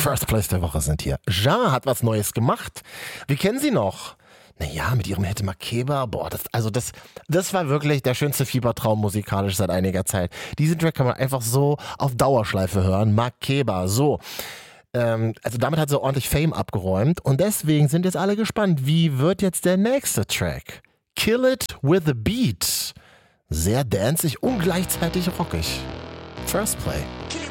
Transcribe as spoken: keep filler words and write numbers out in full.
First Place der Woche sind hier. Ja hat was Neues gemacht. Wir kennen sie noch. Naja, mit ihrem Hit Makeba, boah, das, also das, das war wirklich der schönste Fiebertraum musikalisch seit einiger Zeit. Diesen Track kann man einfach so auf Dauerschleife hören. Makeba, so. Ähm, also damit hat sie ordentlich Fame abgeräumt und deswegen sind jetzt alle gespannt, wie wird jetzt der nächste Track? Kill It With A Beat. Sehr danceig und gleichzeitig rockig. First Play.